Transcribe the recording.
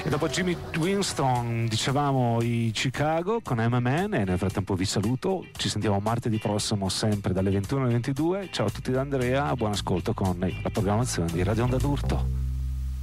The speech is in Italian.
E dopo Jimmy Winston dicevamo i Chicago con M-Man, e nel frattempo vi saluto, ci sentiamo martedì prossimo sempre dalle 21 alle 22. Ciao a tutti da Andrea, buon ascolto con la programmazione di Radio Onda d'Urto.